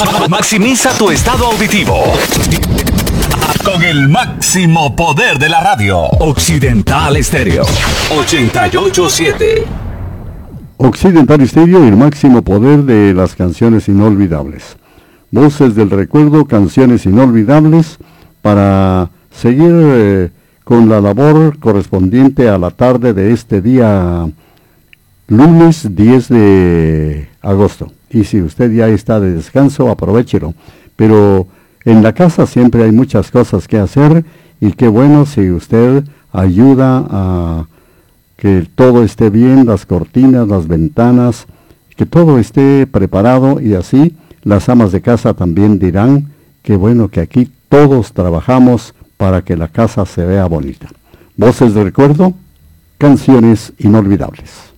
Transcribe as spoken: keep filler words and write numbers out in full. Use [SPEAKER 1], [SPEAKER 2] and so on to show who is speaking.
[SPEAKER 1] Maximiza tu estado auditivo con el máximo poder de la radio. Occidental Estéreo ochenta y ocho punto siete.
[SPEAKER 2] Occidental Estéreo y el máximo poder de las canciones inolvidables. Voces del recuerdo, canciones inolvidables, para seguir eh, con la labor correspondiente a la tarde de este día lunes diez de agosto. Y si usted ya está de descanso, aprovéchelo. Pero en la casa siempre hay muchas cosas que hacer, y qué bueno si usted ayuda a que todo esté bien, las cortinas, las ventanas, que todo esté preparado, y así las amas de casa también dirán, qué bueno que aquí todos trabajamos para que la casa se vea bonita. Voces de recuerdo, canciones inolvidables.